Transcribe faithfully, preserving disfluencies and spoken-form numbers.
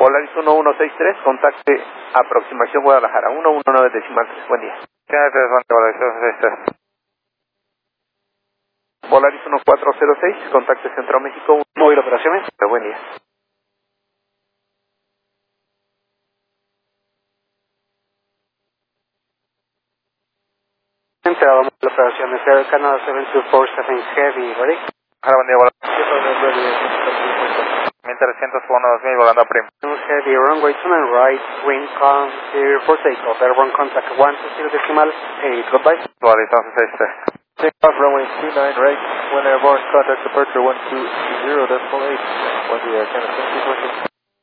Volaris uno uno seis tres, contacte aproximación Guadalajara, uno uno nueve decimal tres, buen día. Volaris uno cuatro cero seis, contacte Centro México, móvil operaciones, buen día. Entrado móvil operaciones, Air Canada seven two four seven Heavy, ready? Ahora, buen día, mil trescientos uno dos mil, volando a Prim. Heavy, runway two nine right, wind calm, clear for takeoff, airborne contact one two zero decimal eight, goodbye. Volaris once seis tres. Takeoff runway two nine right, one airborne contact departure one two zero decimal eight. One día, Canada seven two four six.